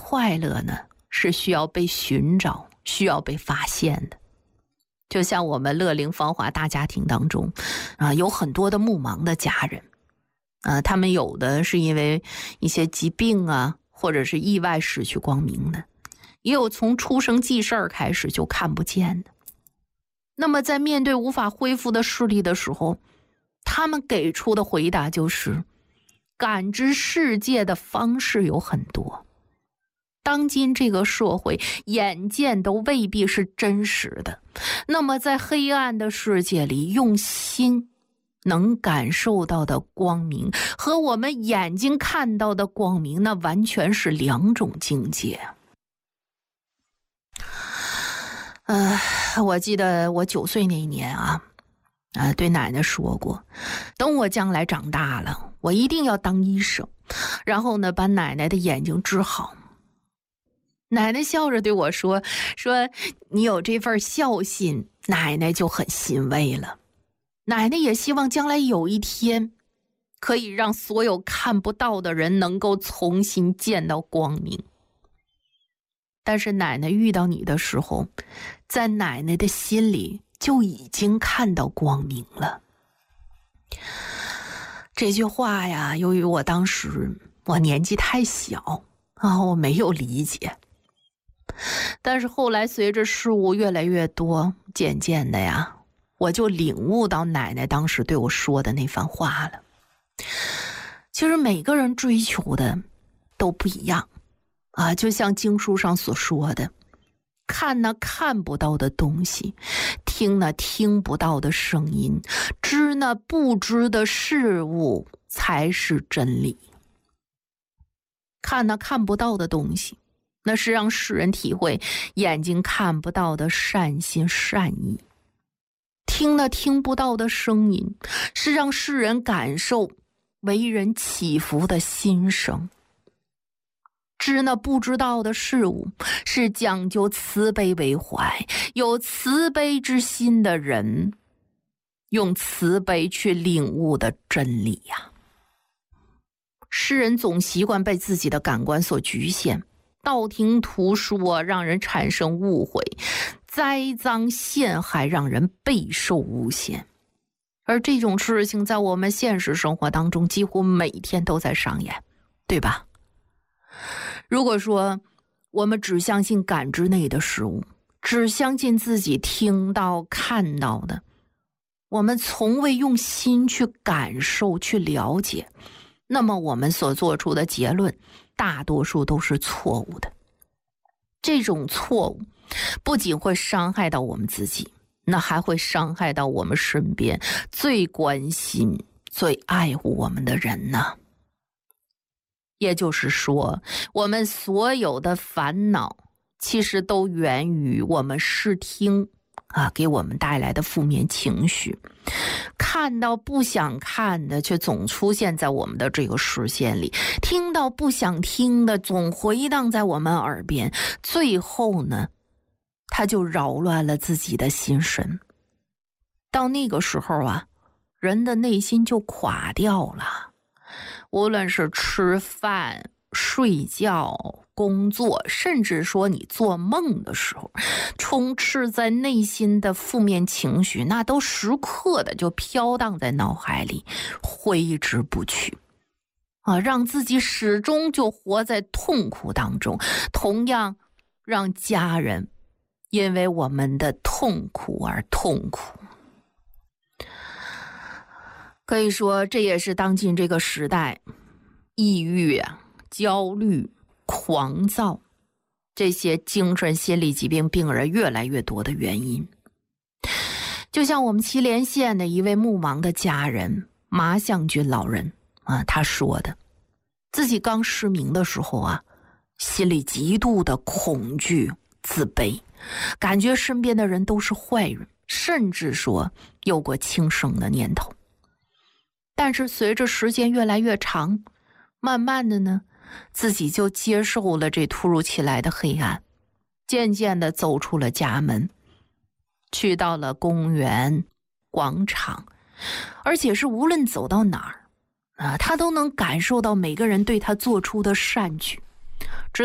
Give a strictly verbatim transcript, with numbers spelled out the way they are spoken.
快乐呢，是需要被寻找，需要被发现的。就像我们乐龄芳华大家庭当中啊、呃，有很多的目盲的家人啊、呃，他们有的是因为一些疾病啊，或者是意外失去光明的，也有从出生记事儿开始就看不见的。那么在面对无法恢复的视力的时候，他们给出的回答就是感知世界的方式有很多，当今这个社会眼见都未必是真实的，那么在黑暗的世界里，用心能感受到的光明和我们眼睛看到的光明，那完全是两种境界。呃，我记得我九岁那一年啊，呃，对奶奶说过，等我将来长大了，我一定要当医生，然后呢，把奶奶的眼睛治好。奶奶笑着对我说，说你有这份孝心，奶奶就很欣慰了。奶奶也希望将来有一天，可以让所有看不到的人能够重新见到光明。但是奶奶遇到你的时候，在奶奶的心里就已经看到光明了。这句话呀，由于我当时我年纪太小啊，我没有理解。但是后来随着事物越来越多，渐渐的呀，我就领悟到奶奶当时对我说的那番话了。其实每个人追求的都不一样啊，就像经书上所说的，看那看不到的东西，听那听不到的声音，知那不知的事物，才是真理。看那看不到的东西，那是让世人体会眼睛看不到的善心善意；听那听不到的声音，是让世人感受为人祈福的心声；知那不知道的事物，是讲究慈悲为怀，有慈悲之心的人用慈悲去领悟的真理呀。世人总习惯被自己的感官所局限，道听途说让人产生误会，栽赃陷害让人备受诬陷。而这种事情在我们现实生活当中几乎每天都在上演，对吧？如果说我们只相信感知内的事物，只相信自己听到看到的，我们从未用心去感受去了解，那么我们所做出的结论大多数都是错误的。这种错误不仅会伤害到我们自己，那还会伤害到我们身边最关心最爱护我们的人呢。也就是说，我们所有的烦恼其实都源于我们视听啊给我们带来的负面情绪，看到不想看的却总出现在我们的这个视线里，听到不想听的总回荡在我们耳边，最后呢，他就扰乱了自己的心神。到那个时候啊，人的内心就垮掉了。无论是吃饭、睡觉、工作，甚至说你做梦的时候，充斥在内心的负面情绪，那都时刻的就飘荡在脑海里，挥之不去啊，让自己始终就活在痛苦当中，同样让家人因为我们的痛苦而痛苦。可以说这也是当今这个时代抑郁啊、焦虑、狂躁这些精神心理疾病病人越来越多的原因。就像我们祁连县的一位目盲的家人麻向军老人啊，他说的，自己刚失明的时候啊，心里极度的恐惧、自卑，感觉身边的人都是坏人，甚至说有过轻生的念头。但是随着时间越来越长，慢慢的呢，自己就接受了这突如其来的黑暗，渐渐的走出了家门，去到了公园、广场，而且是无论走到哪儿啊，他都能感受到每个人对他做出的善举。